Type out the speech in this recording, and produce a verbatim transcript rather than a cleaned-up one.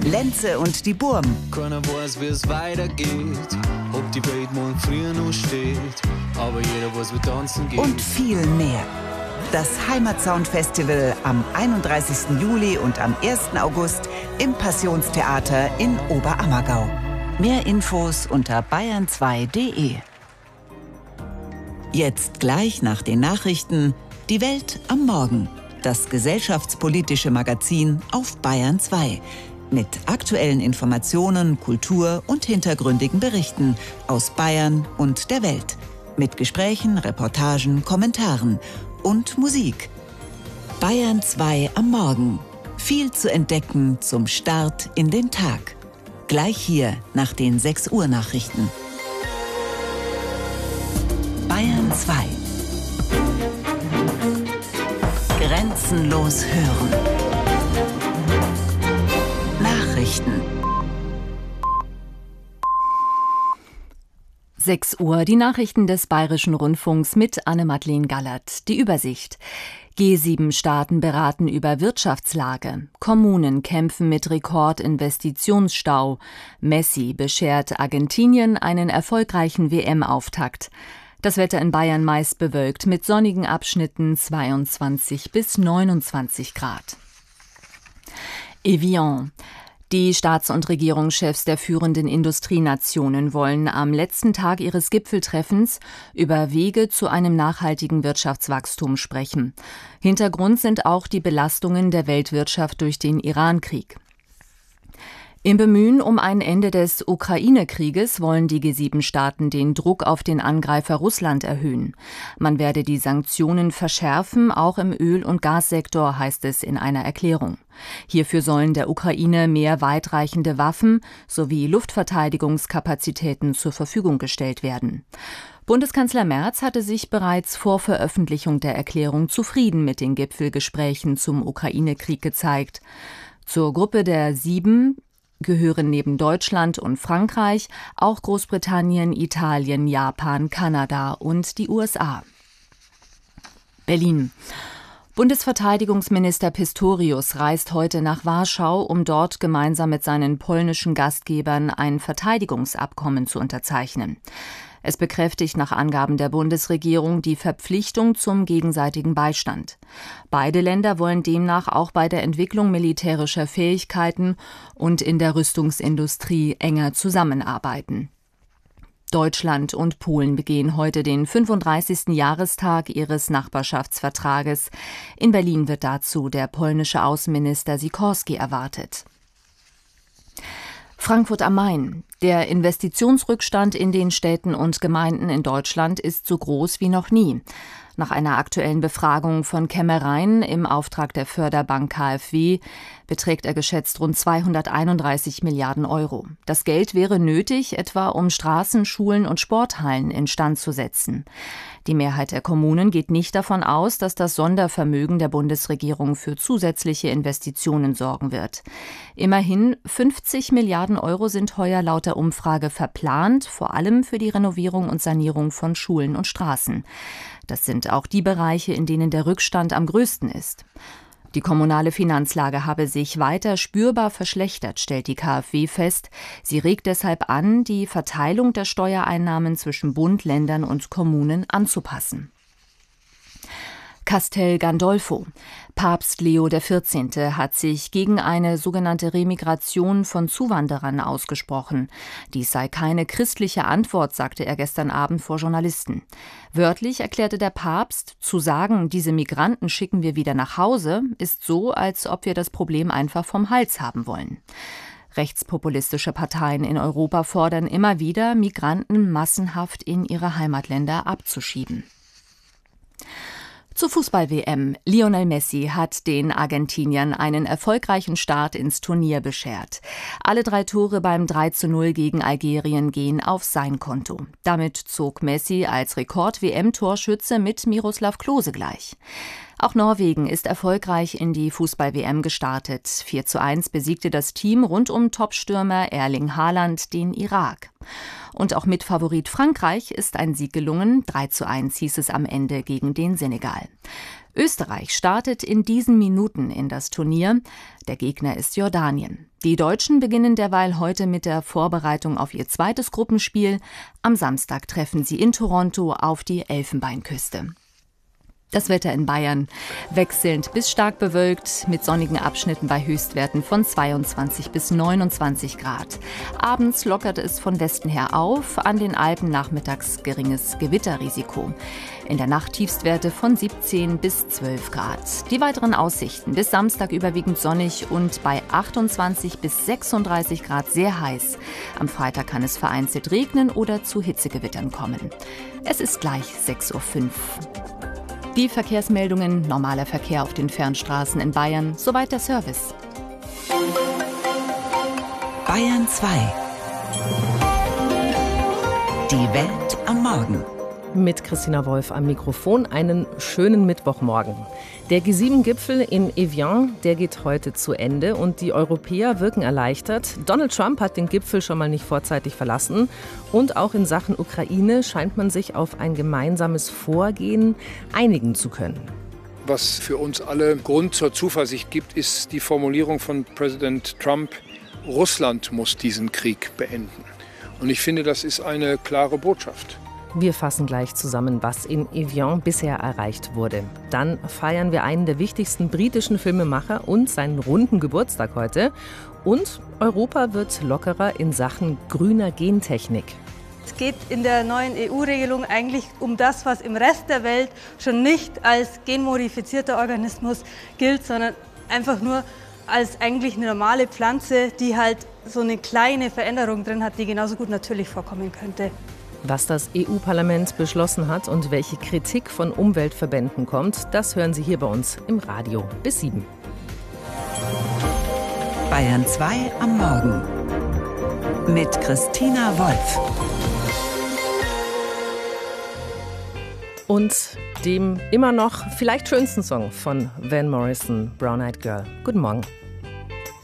Lenze und die Burm. Keiner weiß, wie es weitergeht, ob die Welt morgen früh noch steht, aber jeder weiß, wie tanzen geht. Und viel mehr. Das Heimatsound-Festival am einunddreißigsten Juli und am ersten August im Passionstheater in Oberammergau. Mehr Infos unter bayern zwei punkt de. Jetzt gleich nach den Nachrichten die Welt am Morgen. Das gesellschaftspolitische Magazin auf Bayern zwei. Mit aktuellen Informationen, Kultur und hintergründigen Berichten aus Bayern und der Welt. Mit Gesprächen, Reportagen, Kommentaren und Musik. Bayern zwei am Morgen. Viel zu entdecken zum Start in den Tag. Gleich hier nach den sechs Uhr Nachrichten. Bayern zwei. Grenzenlos hören. Nachrichten. sechs Uhr, die Nachrichten des Bayerischen Rundfunks mit Anne-Madeleine Gallert. Die Übersicht. G sieben Staaten beraten über Wirtschaftslage. Kommunen kämpfen mit Rekordinvestitionsstau. Messi beschert Argentinien einen erfolgreichen W M-Auftakt. Das Wetter in Bayern meist bewölkt mit sonnigen Abschnitten zweiundzwanzig bis neunundzwanzig Grad. Evian. Die Staats- und Regierungschefs der führenden Industrienationen wollen am letzten Tag ihres Gipfeltreffens über Wege zu einem nachhaltigen Wirtschaftswachstum sprechen. Hintergrund sind auch die Belastungen der Weltwirtschaft durch den Iran-Krieg. Im Bemühen um ein Ende des Ukraine-Krieges wollen die G sieben Staaten den Druck auf den Angreifer Russland erhöhen. Man werde die Sanktionen verschärfen, auch im Öl- und Gassektor, heißt es in einer Erklärung. Hierfür sollen der Ukraine mehr weitreichende Waffen sowie Luftverteidigungskapazitäten zur Verfügung gestellt werden. Bundeskanzler Merz hatte sich bereits vor Veröffentlichung der Erklärung zufrieden mit den Gipfelgesprächen zum Ukraine-Krieg gezeigt. Zur Gruppe der Sieben gehören neben Deutschland und Frankreich auch Großbritannien, Italien, Japan, Kanada und die U S A. Berlin. Bundesverteidigungsminister Pistorius reist heute nach Warschau, um dort gemeinsam mit seinen polnischen Gastgebern ein Verteidigungsabkommen zu unterzeichnen. Es bekräftigt nach Angaben der Bundesregierung die Verpflichtung zum gegenseitigen Beistand. Beide Länder wollen demnach auch bei der Entwicklung militärischer Fähigkeiten und in der Rüstungsindustrie enger zusammenarbeiten. Deutschland und Polen begehen heute den fünfunddreißigsten Jahrestag ihres Nachbarschaftsvertrages. In Berlin wird dazu der polnische Außenminister Sikorski erwartet. Frankfurt am Main. Der Investitionsrückstand in den Städten und Gemeinden in Deutschland ist so groß wie noch nie. Nach einer aktuellen Befragung von Kämmereien im Auftrag der Förderbank K f W beträgt er geschätzt rund zweihunderteinunddreißig Milliarden Euro. Das Geld wäre nötig, etwa um Straßen, Schulen und Sporthallen instand zu setzen. Die Mehrheit der Kommunen geht nicht davon aus, dass das Sondervermögen der Bundesregierung für zusätzliche Investitionen sorgen wird. Immerhin fünfzig Milliarden Euro sind heuer laut der Umfrage verplant, vor allem für die Renovierung und Sanierung von Schulen und Straßen. Das sind auch die Bereiche, in denen der Rückstand am größten ist. Die kommunale Finanzlage habe sich weiter spürbar verschlechtert, stellt die K f W fest. Sie regt deshalb an, die Verteilung der Steuereinnahmen zwischen Bund, Ländern und Kommunen anzupassen. Castel Gandolfo. Papst Leo der vierzehnte hat sich gegen eine sogenannte Remigration von Zuwanderern ausgesprochen. Dies sei keine christliche Antwort, sagte er gestern Abend vor Journalisten. Wörtlich erklärte der Papst, zu sagen, diese Migranten schicken wir wieder nach Hause, ist so, als ob wir das Problem einfach vom Hals haben wollen. Rechtspopulistische Parteien in Europa fordern immer wieder, Migranten massenhaft in ihre Heimatländer abzuschieben. Zur Fußball-W M. Lionel Messi hat den Argentiniern einen erfolgreichen Start ins Turnier beschert. Alle drei Tore beim drei zu null gegen Algerien gehen auf sein Konto. Damit zog Messi als Rekord-W M-Torschütze mit Miroslav Klose gleich. Auch Norwegen ist erfolgreich in die Fußball-W M gestartet. vier zu eins besiegte das Team rund um Topstürmer Erling Haaland den Irak. Und auch mit Favorit Frankreich ist ein Sieg gelungen. drei zu eins hieß es am Ende gegen den Senegal. Österreich startet in diesen Minuten in das Turnier. Der Gegner ist Jordanien. Die Deutschen beginnen derweil heute mit der Vorbereitung auf ihr zweites Gruppenspiel. Am Samstag treffen sie in Toronto auf die Elfenbeinküste. Das Wetter in Bayern wechselnd bis stark bewölkt mit sonnigen Abschnitten bei Höchstwerten von zweiundzwanzig bis neunundzwanzig Grad. Abends lockert es von Westen her auf, an den Alpen nachmittags geringes Gewitterrisiko. In der Nacht Tiefstwerte von siebzehn bis zwölf Grad. Die weiteren Aussichten: bis Samstag überwiegend sonnig und bei achtundzwanzig bis sechsunddreißig Grad sehr heiß. Am Freitag kann es vereinzelt regnen oder zu Hitzegewittern kommen. Es ist gleich sechs Uhr fünf. Die Verkehrsmeldungen, normaler Verkehr auf den Fernstraßen in Bayern, soweit der Service. Bayern zwei. Die Welt am Morgen. Mit Christina Wolf am Mikrofon einen schönen Mittwochmorgen. Der G sieben Gipfel in Evian, der geht heute zu Ende und die Europäer wirken erleichtert. Donald Trump hat den Gipfel schon mal nicht vorzeitig verlassen und auch in Sachen Ukraine scheint man sich auf ein gemeinsames Vorgehen einigen zu können. Was für uns alle Grund zur Zuversicht gibt, ist die Formulierung von Präsident Trump: Russland muss diesen Krieg beenden. Und ich finde, das ist eine klare Botschaft. Wir fassen gleich zusammen, was in Evian bisher erreicht wurde. Dann feiern wir einen der wichtigsten britischen Filmemacher und seinen runden Geburtstag heute. Und Europa wird lockerer in Sachen grüner Gentechnik. Es geht in der neuen E U-Regelung eigentlich um das, was im Rest der Welt schon nicht als genmodifizierter Organismus gilt, sondern einfach nur als eigentlich eine normale Pflanze, die halt so eine kleine Veränderung drin hat, die genauso gut natürlich vorkommen könnte. Was das E U-Parlament beschlossen hat und welche Kritik von Umweltverbänden kommt, das hören Sie hier bei uns im Radio bis sieben. Bayern zwei am Morgen mit Christina Wolf. Und dem immer noch vielleicht schönsten Song von Van Morrison, Brown Eyed Girl. Guten Morgen.